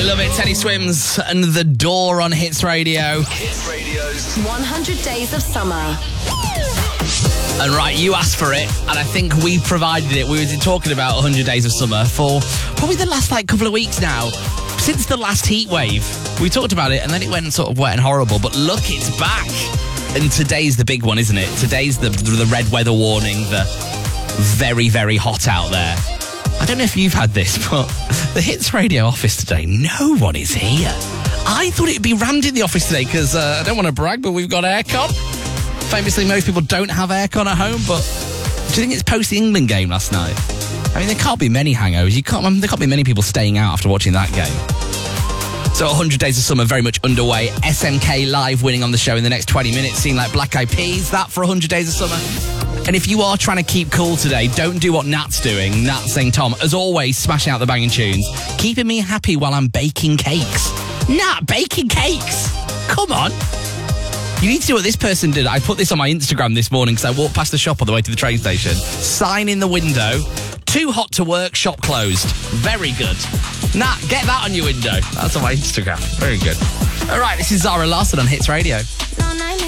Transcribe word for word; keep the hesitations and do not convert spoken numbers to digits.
Love it. Teddy Swims and The Door on Hits Radio. Hits Radio's one hundred Days of Summer. And right, you asked for it, and I think we provided it. We were talking about one hundred Days of Summer for probably the last like couple of weeks now. Since the last heat wave, we talked about it, and then it went sort of wet and horrible. But look, it's back. And today's the big one, isn't it? Today's the the red weather warning, the very, very hot out there. I don't know if you've had this, but the Hits Radio office today, no one is here. I thought it'd be rammed in the office today because uh, I don't want to brag, but we've got aircon. Famously, most people don't have aircon at home, but do you think it's post the England game last night? I mean, there can't be many hangovers. You can't. There can't be many people staying out after watching that game. So one hundred Days of Summer very much underway. S M K live winning on the show in the next twenty minutes. Seeing like Black Eyed Peas, that for one hundred Days of Summer. And if you are trying to keep cool today, don't do what Nat's doing. Nat saying, Tom, as always, smashing out the banging tunes, keeping me happy while I'm baking cakes. Nat, baking cakes? Come on. You need to do what this person did. I put this on my Instagram this morning because I walked past the shop on the way to the train station. Sign in the window. Too hot to work, shop closed. Very good. Nat, get that on your window. That's on my Instagram. Very good. All right, this is Zara Larsson on Hits Radio. No, no.